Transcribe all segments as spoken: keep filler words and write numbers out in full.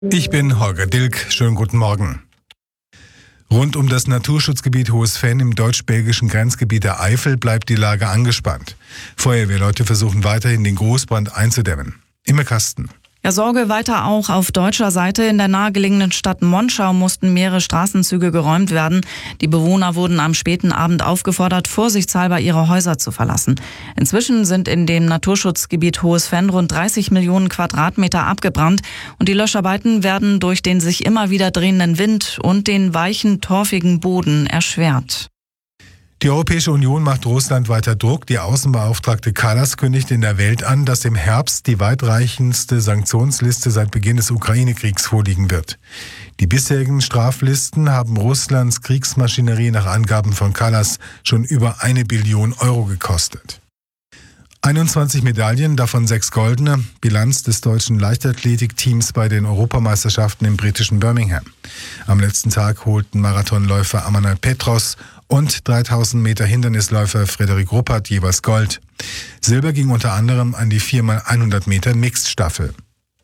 Ich bin Holger Dilk. Schönen guten Morgen. Rund um das Naturschutzgebiet Hohes Venn im deutsch-belgischen Grenzgebiet der Eifel bleibt die Lage angespannt. Feuerwehrleute versuchen weiterhin, den Großbrand einzudämmen. Immer Kasten. Ja, Sorge weiter auch auf deutscher Seite. In der nahegelegenen Stadt Monschau mussten mehrere Straßenzüge geräumt werden. Die Bewohner wurden am späten Abend aufgefordert, vorsichtshalber ihre Häuser zu verlassen. Inzwischen sind in dem Naturschutzgebiet Hohes Venn rund dreißig Millionen Quadratmeter abgebrannt. Und die Löscharbeiten werden durch den sich immer wieder drehenden Wind und den weichen, torfigen Boden erschwert. Die Europäische Union macht Russland weiter Druck. Die Außenbeauftragte Kallas kündigt in der Welt an, dass im Herbst die weitreichendste Sanktionsliste seit Beginn des Ukraine-Kriegs vorliegen wird. Die bisherigen Straflisten haben Russlands Kriegsmaschinerie nach Angaben von Kallas schon über eine Billion Euro gekostet. einundzwanzig Medaillen, davon sechs goldene, Bilanz des deutschen Leichtathletikteams bei den Europameisterschaften im britischen Birmingham. Am letzten Tag holten Marathonläufer Amanal Petros und dreitausend Meter Hindernisläufer Frederik Ruppert jeweils Gold. Silber ging unter anderem an die vier mal hundert Meter Mixed-Staffel.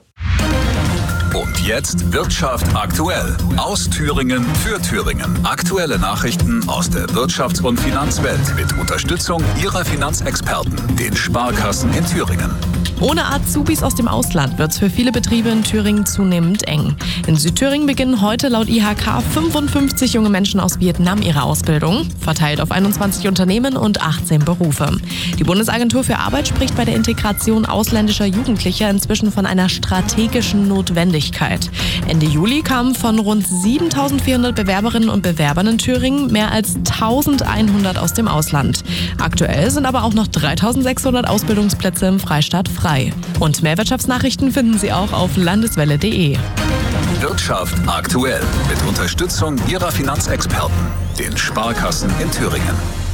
Und jetzt Wirtschaft aktuell. Aus Thüringen für Thüringen. Aktuelle Nachrichten aus der Wirtschafts- und Finanzwelt mit Unterstützung Ihrer Finanzexperten, den Sparkassen in Thüringen. Ohne Azubis aus dem Ausland wird es für viele Betriebe in Thüringen zunehmend eng. In Südthüringen beginnen heute laut I H K fünfundfünfzig junge Menschen aus Vietnam ihre Ausbildung, verteilt auf einundzwanzig Unternehmen und achtzehn Berufe. Die Bundesagentur für Arbeit spricht bei der Integration ausländischer Jugendlicher inzwischen von einer strategischen Notwendigkeit. Ende Juli kamen von rund siebentausendvierhundert Bewerberinnen und Bewerbern in Thüringen mehr als eintausendeinhundert aus dem Ausland. Aktuell sind aber auch noch dreitausendsechshundert Ausbildungsplätze im Freistaat frei. Und mehr Wirtschaftsnachrichten finden Sie auch auf landeswelle punkt de. Wirtschaft aktuell mit Unterstützung Ihrer Finanzexperten, den Sparkassen in Thüringen.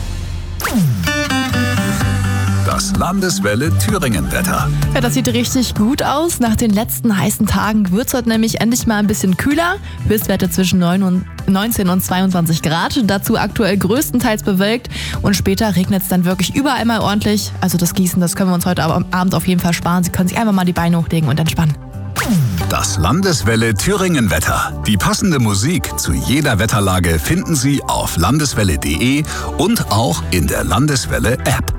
Das Landeswelle Thüringen-Wetter. Ja, das sieht richtig gut aus. Nach den letzten heißen Tagen wird es heute nämlich endlich mal ein bisschen kühler. Höchstwerte zwischen neunzehn und zweiundzwanzig Grad. Dazu aktuell größtenteils bewölkt. Und später regnet es dann wirklich überall mal ordentlich. Also das Gießen, das können wir uns heute Abend auf jeden Fall sparen. Sie können sich einfach mal die Beine hochlegen und entspannen. Das Landeswelle Thüringen-Wetter. Die passende Musik zu jeder Wetterlage finden Sie auf landeswelle punkt de und auch in der Landeswelle-App.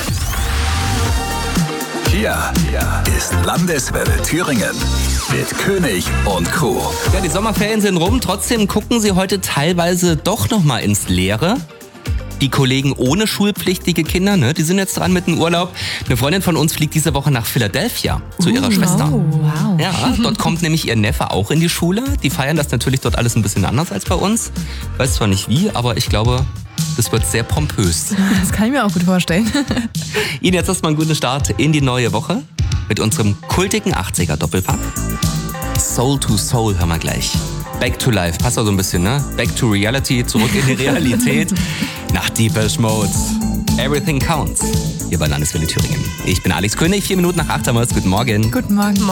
Hier ist Landeswelle Thüringen mit König und Co. Ja, die Sommerferien sind rum. Trotzdem gucken Sie heute teilweise doch noch mal ins Leere. Die Kollegen ohne schulpflichtige Kinder, ne, die sind jetzt dran mit dem Urlaub. Eine Freundin von uns fliegt diese Woche nach Philadelphia zu ihrer uh, Schwester. Oh, wow. Ja, dort kommt nämlich ihr Neffe auch in die Schule. Die feiern das natürlich dort alles ein bisschen anders als bei uns. Ich weiß zwar nicht wie, aber ich glaube, das wird sehr pompös. Das kann ich mir auch gut vorstellen. Ihnen jetzt erstmal einen guten Start in die neue Woche mit unserem kultigen achtziger-Doppelpack. Soul to Soul hören wir gleich. Back to Life, passt auch so ein bisschen, ne? Back to Reality, zurück in die Realität. Nach Deepesh Mode. Everything Counts. Hier bei Landeswelle Thüringen. Ich bin Alex König, vier Minuten nach acht haben wir es. Guten Morgen. Guten Morgen.